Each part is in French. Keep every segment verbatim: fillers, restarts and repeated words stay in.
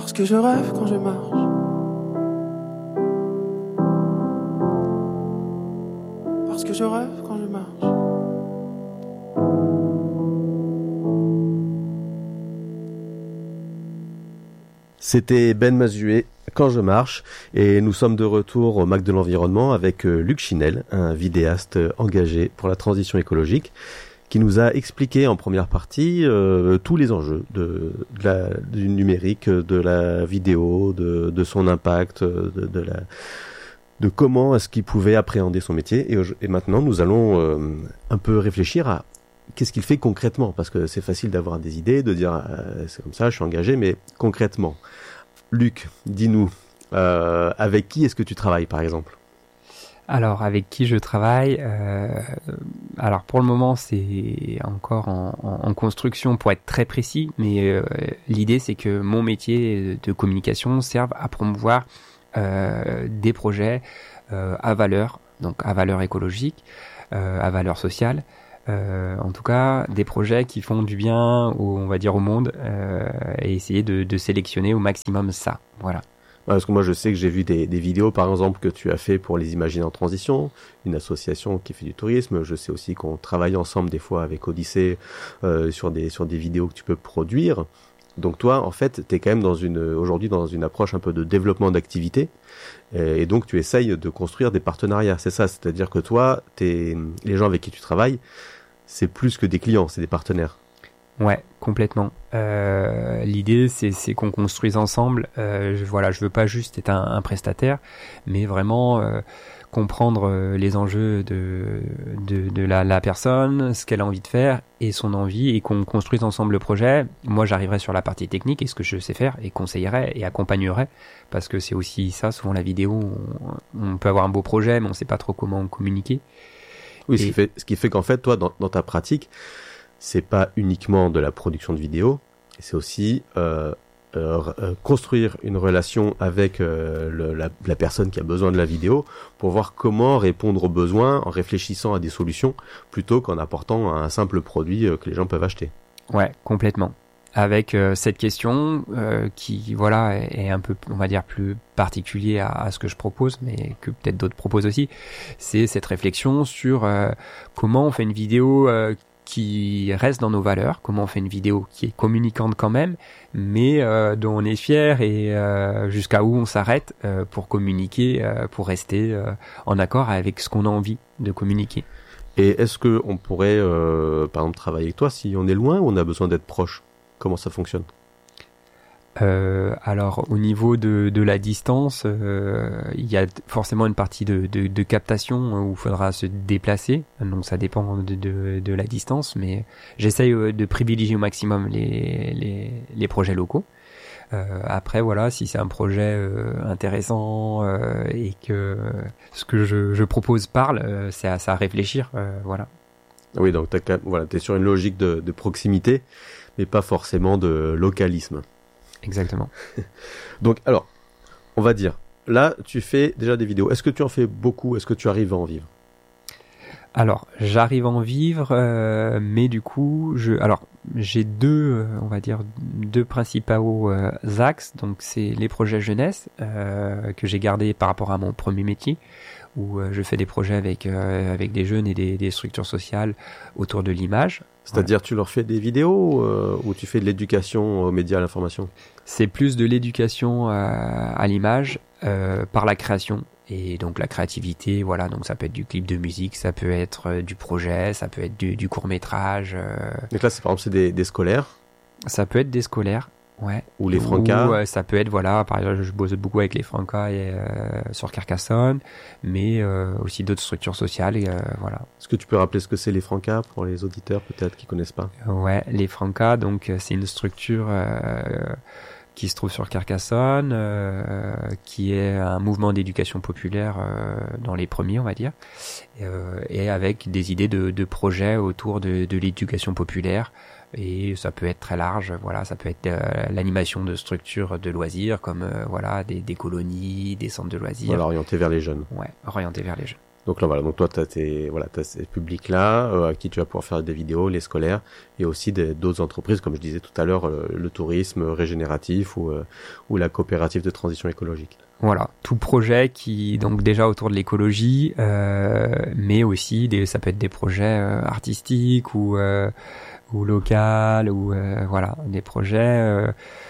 Parce que je rêve quand je marche. Parce que je rêve quand je marche. C'était Ben Mazué, Quand je marche, et nous sommes de retour au Mac de l'Environnement avec Luc Chinel, un vidéaste engagé pour la transition écologique, qui nous a expliqué en première partie euh, tous les enjeux de, de la, du numérique, de la vidéo, de, de son impact, de, de, la, de comment est-ce qu'il pouvait appréhender son métier. Et, et maintenant, nous allons euh, un peu réfléchir à qu'est-ce qu'il fait concrètement, parce que c'est facile d'avoir des idées, de dire euh, c'est comme ça, je suis engagé, mais concrètement, Luc, dis-nous, euh, avec qui est-ce que tu travailles par exemple ? Alors, avec qui je travaille euh, alors, pour le moment, c'est encore en, en, en construction pour être très précis, mais euh, l'idée, c'est que mon métier de communication serve à promouvoir euh, des projets euh, à valeur, donc à valeur écologique, euh, à valeur sociale, euh, en tout cas, des projets qui font du bien, au, on va dire, au monde, euh, et essayer de, de sélectionner au maximum ça, voilà. Parce que moi, je sais que j'ai vu des, des vidéos, par exemple, que tu as fait pour les Imaginaires en Transition, une association qui fait du tourisme. Je sais aussi qu'on travaille ensemble des fois avec Odyssée euh, sur des sur des vidéos que tu peux produire. Donc toi, en fait, tu es quand même dans une aujourd'hui dans une approche un peu de développement d'activité, et, et donc tu essayes de construire des partenariats. C'est ça, c'est-à-dire que toi, t'es, les gens avec qui tu travailles, c'est plus que des clients, c'est des partenaires. Ouais, complètement. Euh, l'idée, c'est, c'est qu'on construise ensemble. Euh, je, voilà, je veux pas juste être un, un prestataire, mais vraiment euh, comprendre euh, les enjeux de de, de la, la personne, ce qu'elle a envie de faire et son envie, et qu'on construise ensemble le projet. Moi, j'arriverai sur la partie technique et ce que je sais faire, et conseillerai et accompagnerai, parce que c'est aussi ça. Souvent, la vidéo, on, on peut avoir un beau projet, mais on sait pas trop comment communiquer. Oui, et... ce qui fait, ce qui fait qu'en fait, toi, dans, dans ta pratique, c'est pas uniquement de la production de vidéos, c'est aussi euh, euh, euh, construire une relation avec euh, le, la, la personne qui a besoin de la vidéo pour voir comment répondre aux besoins en réfléchissant à des solutions plutôt qu'en apportant un simple produit euh, que les gens peuvent acheter. Ouais, complètement. Avec euh, cette question euh, qui, voilà, est, est un peu, on va dire, plus particulier à, à ce que je propose, mais que peut-être d'autres proposent aussi, c'est cette réflexion sur euh, comment on fait une vidéo euh, qui reste dans nos valeurs, comment on fait une vidéo qui est communicante quand même, mais euh, dont on est fier, et euh, jusqu'à où on s'arrête euh, pour communiquer, euh, pour rester euh, en accord avec ce qu'on a envie de communiquer. Et est-ce que on pourrait, euh, par exemple, travailler avec toi si on est loin ou on a besoin d'être proche ? Comment ça fonctionne ? Euh, alors, au niveau de, de la distance, euh, il y a forcément une partie de, de, de captation où il faudra se déplacer. Donc, ça dépend de, de, de la distance, mais j'essaye de privilégier au maximum les, les, les projets locaux. Euh, après, voilà, si c'est un projet euh, intéressant euh, et que ce que je, je propose parle, euh, c'est à ça à réfléchir. Euh, voilà. Oui, donc t'as, voilà, t'es sur une logique de, de proximité, mais pas forcément de localisme. Exactement. Donc, alors, on va dire, là, tu fais déjà des vidéos. Est-ce que tu en fais beaucoup ? Est-ce que tu arrives à en vivre ? Alors, j'arrive à en vivre, euh, mais du coup, je, alors, j'ai deux, euh, on va dire, deux principaux euh, axes. Donc, c'est les projets jeunesse euh, que j'ai gardés par rapport à mon premier métier, où euh, je fais des projets avec euh, avec des jeunes et des, des structures sociales autour de l'image. C'est-à-dire, tu leur fais des vidéos euh, ou tu fais de l'éducation aux médias, à l'information ? C'est plus de l'éducation euh, à l'image euh, par la création. Et donc la créativité, voilà, donc ça peut être du clip de musique, ça peut être euh, du projet, ça peut être du, du court-métrage. Euh, donc là, c'est, par exemple, c'est des, des scolaires ? Ça peut être des scolaires, ouais. Ou les Francas ? Ou euh, ça peut être, voilà, par exemple, je bosse beaucoup avec les Francas et, euh, sur Carcassonne, mais euh, aussi d'autres structures sociales, et, euh, voilà. Est-ce que tu peux rappeler ce que c'est les Francas pour les auditeurs peut-être qui connaissent pas ? Ouais, les Francas, donc c'est une structure euh, qui se trouve sur Carcassonne, euh, qui est un mouvement d'éducation populaire euh, dans les premiers, on va dire, et, euh, et avec des idées de, de projets autour de, de l'éducation populaire. Et ça peut être très large, voilà, ça peut être euh, l'animation de structures de loisirs comme euh, voilà des, des colonies, des centres de loisirs. Voilà, orienté vers les jeunes. Ouais, orienté vers les jeunes. Donc là, voilà, donc toi, tu as tes, voilà, t'as ces publics-là, euh, à qui tu vas pouvoir faire des vidéos, les scolaires, et aussi des, d'autres entreprises, comme je disais tout à l'heure, euh, le tourisme régénératif ou, euh, ou la coopérative de transition écologique. Voilà, tout projet qui, donc déjà autour de l'écologie, euh, mais aussi, des, ça peut être des projets euh, artistiques ou, euh, ou local, ou euh, voilà, des projets euh,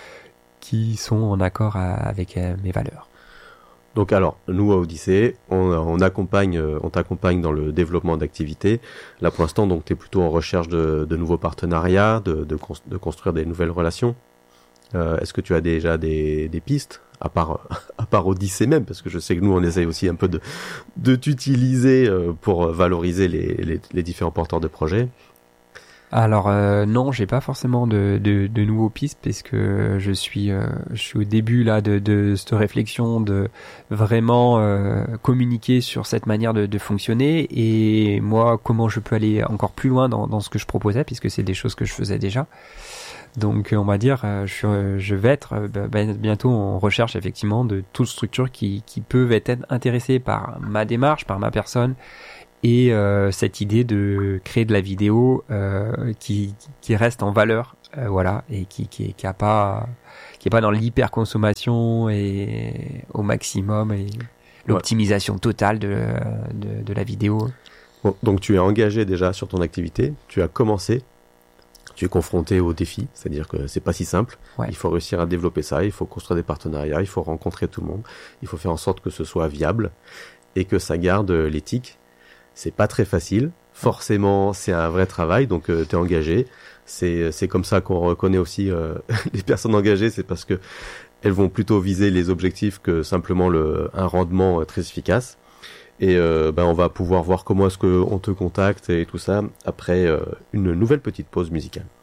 qui sont en accord à, avec euh, mes valeurs. Donc alors, nous à Odyssée, on, on accompagne, on t'accompagne dans le développement d'activités. Là pour l'instant, donc tu es plutôt en recherche de, de nouveaux partenariats, de, de, de construire des nouvelles relations. Euh, est-ce que tu as déjà des, des pistes, à part, à part Odyssée même, parce que je sais que nous on essaye aussi un peu de, de t'utiliser pour valoriser les, les, les différents porteurs de projets. Alors euh, non, j'ai pas forcément de, de, de nouveaux pistes parce que je suis euh, je suis au début là de, de cette réflexion de vraiment euh, communiquer sur cette manière de, de fonctionner et moi comment je peux aller encore plus loin dans, dans ce que je proposais puisque c'est des choses que je faisais déjà. Donc on va dire euh, je, je vais être euh, ben, bientôt en recherche effectivement de toutes structures qui, qui peuvent être intéressées par ma démarche, par ma personne. Et euh, cette idée de créer de la vidéo euh, qui qui reste en valeur, euh, voilà, et qui qui qui a pas qui est pas dans l'hyper consommation et au maximum et l'optimisation ouais. totale de, de de la vidéo. Bon, donc tu es engagé déjà sur ton activité, tu as commencé, tu es confronté aux défis, c'est-à-dire que c'est pas si simple. Ouais. Il faut réussir à développer ça, il faut construire des partenariats, il faut rencontrer tout le monde, il faut faire en sorte que ce soit viable et que ça garde l'éthique. C'est pas très facile. Forcément, c'est un vrai travail, donc euh, t'es engagé. C'est c'est comme ça qu'on reconnaît aussi euh, les personnes engagées, c'est parce que elles vont plutôt viser les objectifs que simplement le un rendement euh, très efficace. Et euh, ben on va pouvoir voir comment est-ce que on te contacte et tout ça après euh, une nouvelle petite pause musicale.